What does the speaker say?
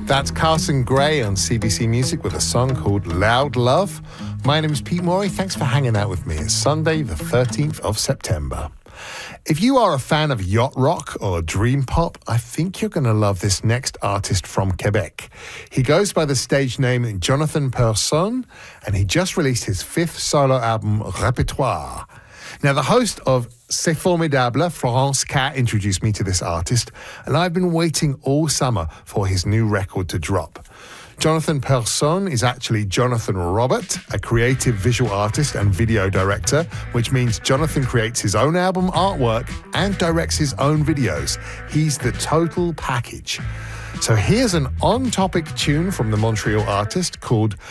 That's Carson Gray on CBC Music with a song called Loud Love. My name is Pete Morey. Thanks for hanging out with me. It's Sunday, the 13th of September. If you are a fan of yacht rock or dream pop, I think you're going to love this next artist from Quebec. He goes by the stage name Jonathan Person, and he just released his 5th solo album, Repertoire. Now, the host of C'est Formidable, Florence Cat, introduced me to this artist, and I've been waiting all summer for his new record to drop. Jonathan Person is actually Jonathan Robert, a creative visual artist and video director, which means Jonathan creates his own album artwork and directs his own videos. He's the total package. So here's an on-topic tune from the Montreal artist called